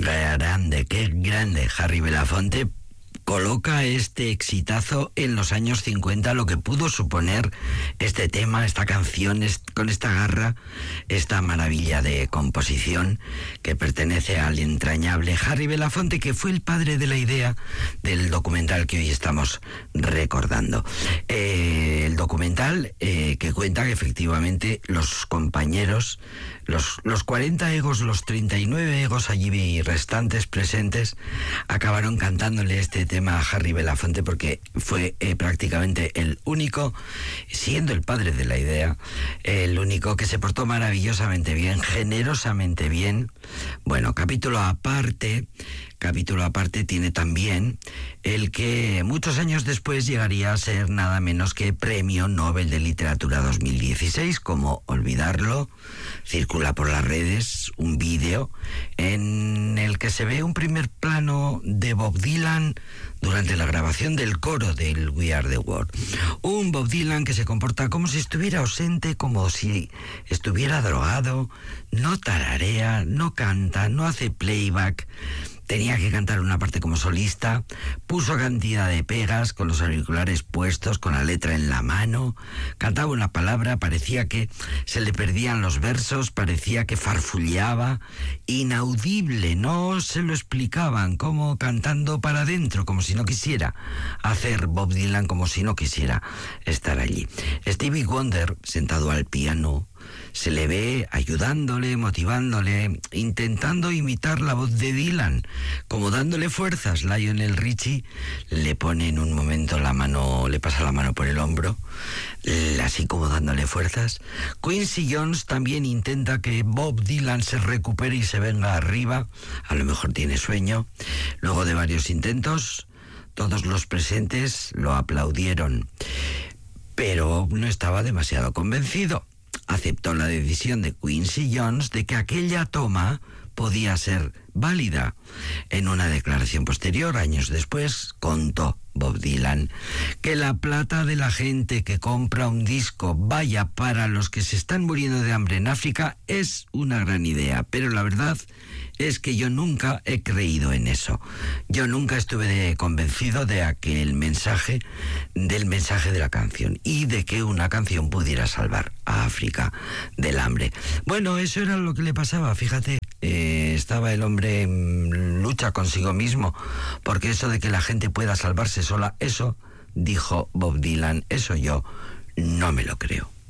qué grande. Harry Belafonte coloca este exitazo en los años 50, lo que pudo suponer este tema, esta canción, con esta garra, esta maravilla de composición que pertenece al entrañable Harry Belafonte, que fue el padre de la idea del documental que hoy estamos recordando. El documental que cuenta que efectivamente los compañeros, los 40 egos, los 39 egos allí restantes presentes, acabaron cantándole este tema a Harry Belafonte porque fue prácticamente el único, siendo el padre de la idea, el único que se portó maravillosamente bien, generosamente bien. Bueno, capítulo aparte tiene también el que muchos años después llegaría a ser nada menos que Premio Nobel de Literatura 2016, como olvidarlo. Circula por las redes un vídeo en el que se ve un primer plano de Bob Dylan durante la grabación del coro del We Are the World. Un Bob Dylan que se comporta como si estuviera ausente, como si estuviera drogado, no tararea, no canta, no hace playback. Tenía que cantar una parte como solista, puso cantidad de pegas, con los auriculares puestos, con la letra en la mano, cantaba una palabra, parecía que se le perdían los versos, parecía que farfullaba, inaudible, no se lo explicaban, como cantando para adentro, como si no quisiera hacer Bob Dylan, como si no quisiera estar allí. Stevie Wonder, sentado al piano, se le ve ayudándole, motivándole, intentando imitar la voz de Dylan, como dándole fuerzas. Lionel Richie le pone en un momento la mano, le pasa la mano por el hombro, así como dándole fuerzas. Quincy Jones también intenta que Bob Dylan se recupere y se venga arriba, a lo mejor tiene sueño. Luego de varios intentos, todos los presentes lo aplaudieron, pero no estaba demasiado convencido. Aceptó la decisión de Quincy Jones de que aquella toma podía ser válida. En una declaración posterior, años después, contó Bob Dylan que la plata de la gente que compra un disco vaya para los que se están muriendo de hambre en África es una gran idea, pero la verdad es que yo nunca he creído en eso. Yo nunca estuve convencido de aquel mensaje, del mensaje de la canción y de que una canción pudiera salvar a África del hambre. Bueno, eso era lo que le pasaba, fíjate. Estaba el hombre en lucha consigo mismo, porque eso de que la gente pueda salvarse sola, eso, dijo Bob Dylan, eso yo no me lo creo.